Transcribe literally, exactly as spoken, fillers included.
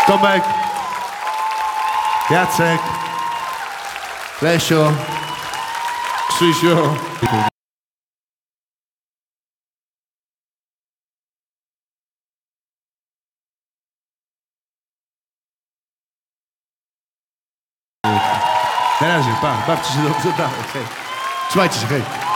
Tomek, Jacek, Lesio, Krzysiu. Na razie, pa, bawcie się dobrze, tak, hej. Trzymajcie się, hej.